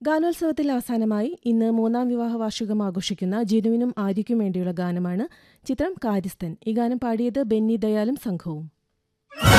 ഗാനോത്സവത്തിൽ അവസാനമായി ഇന്ന് 3-ാം വിവാഹ വാർഷികം ആഘോഷിക്കുന്ന ജിനുവിനും ആര്യയ്ക്കും വേണ്ടിയുള്ള ഗാനമാണ് ചിത്രം കാര്യസ്ഥൻ. ഈ ഗാനം പാടിയത് ബെന്നി ദയാലും സംഘവും.